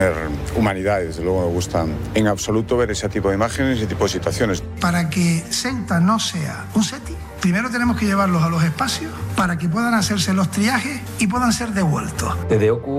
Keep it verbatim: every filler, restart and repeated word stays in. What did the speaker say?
Humanidades, desde luego me gustan en absoluto ver ese tipo de imágenes, ese tipo de situaciones. Para que Ceuta no sea un SETI, primero tenemos que llevarlos a los espacios para que puedan hacerse los triajes y puedan ser devueltos. Desde O C U